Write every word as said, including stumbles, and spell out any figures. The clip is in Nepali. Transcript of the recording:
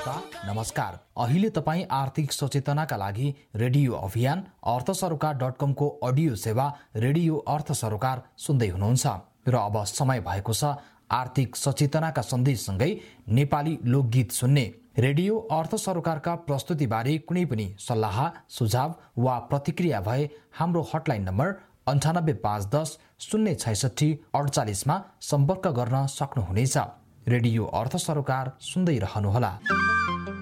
श्रोता नमस्कार। अहिले तपाईँ आर्थिक सचेतनाका लागि रेडियो अभियान अर्थ सरोकार डट कमको अडियो सेवा रेडियो अर्थ सरोकार सुन्दै हुनुहुन्छ र अब समय भएको छ आर्थिक सचेतनाका सन्देशसँगै नेपाली लोकगीत सुन्ने। रेडियो अर्थ सरोकारका प्रस्तुतिबारे कुनै पनि सल्लाह सुझाव वा प्रतिक्रिया भए हाम्रो हटलाइन नम्बर अन्ठानब्बे पाँच दस शून्य छैसठी अडचालिसमा सम्पर्क गर्न सक्नुहुनेछ। रेडियो अर्थ सरोकार सुन्दै रहनुहोला।